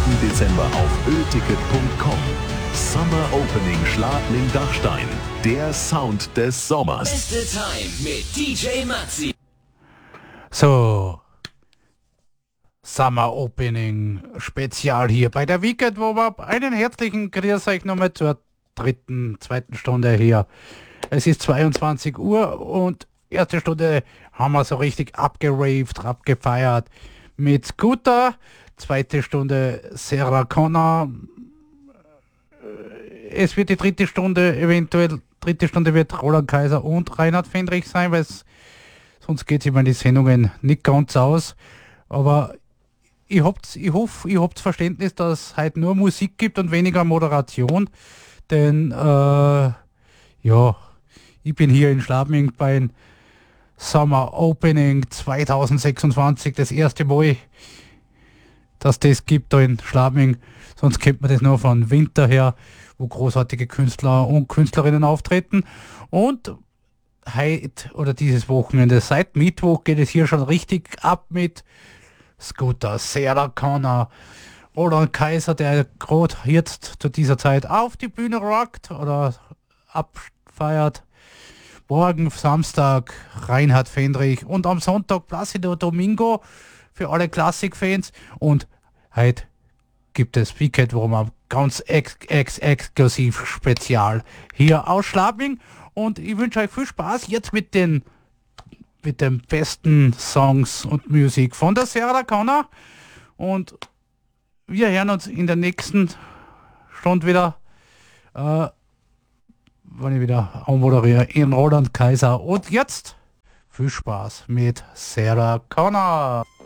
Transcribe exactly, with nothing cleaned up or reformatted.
zweiten Dezember auf ölticket punkt com. Summer Opening Schladming-Dachstein. Der Sound des Sommers. Beste Time mit D J Matzi. So, Summer Opening Spezial hier bei der Weekend Warm-Up. Einen herzlichen Grüß euch nochmal zur dritten, zweiten Stunde hier. Es ist zweiundzwanzig Uhr und erste Stunde haben wir so richtig abgeraved, abgefeiert mit Scooter. Zweite Stunde Sarah Connor. Es wird die dritte Stunde, eventuell dritte Stunde wird Roland Kaiser und Reinhard Fendrich sein, weil sonst geht es immer in die Sendungen nicht ganz aus. Aber ich hab's, ich hoffe, ich habt Verständnis, dass es heute nur Musik gibt und weniger Moderation. Denn äh, ja, ich bin hier in Schladming beim Summer Opening zweitausendsechsundzwanzig, das erste Mal, dass das gibt da in Schladming. Sonst kennt man das nur von Winter her, wo großartige Künstler und Künstlerinnen auftreten. Und heute oder dieses Wochenende, seit Mittwoch geht es hier schon richtig ab mit Scooter, Sarah Connor, Roland Kaiser, der gerade jetzt zu dieser Zeit auf die Bühne rockt oder abfeiert. Morgen Samstag Reinhard Fendrich und am Sonntag Placido Domingo für alle Klassikfans. Und heute gibt es Weekend Warm-Up ganz ex ex exklusiv spezial hier aus Schladming. Und ich wünsche euch viel Spaß jetzt mit den mit den besten Songs und Musik von der Sarah Connor. Und wir hören uns in der nächsten Stunde wieder, äh, wenn ich wieder anmoderiere, in Roland Kaiser. Und jetzt viel Spaß mit Sarah Connor.